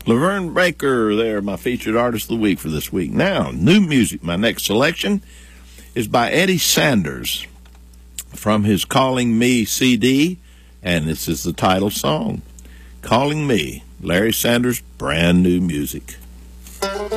Laverne Baker there, my featured artist of the week for this week. Now, new music. My next selection is by Eddie Sanders from his Calling Me CD, and this is the title song, Calling Me. Larry Sanders, brand new music.